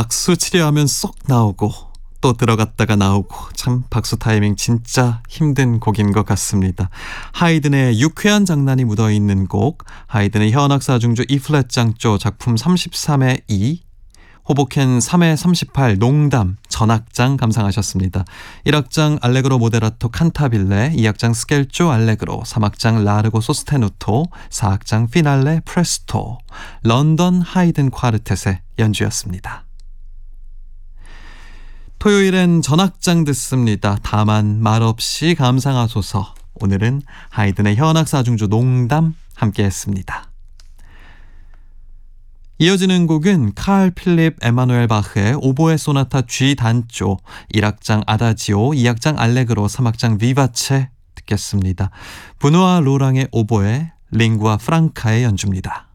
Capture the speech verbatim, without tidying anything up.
박수 치려 하면 쏙 나오고 또 들어갔다가 나오고 참 박수 타이밍 진짜 힘든 곡인 것 같습니다. 하이든의 유쾌한 장난이 묻어있는 곡, 하이든의 현악사중주 E플랫장조 작품 삼십삼의 이, 호보켄 삼의 삼십팔 농담 전악장 감상하셨습니다. 일 악장 알레그로 모데라토 칸타빌레, 이 악장 스켈조 알레그로, 삼 악장 라르고 소스테누토, 사 악장 피날레 프레스토, 런던 하이든 콰르텟의 연주였습니다. 토요일엔 전악장 듣습니다. 다만 말없이 감상하소서. 오늘은 하이든의 현악사중주 농담 함께했습니다. 이어지는 곡은 칼 필립 에마누엘 바흐의 오보에 소나타 G 단조, 일 악장 아다지오, 이 악장 알레그로, 삼 악장 비바체 듣겠습니다. 브누아 로랑의 오보에, 링구아 프랑카의 연주입니다.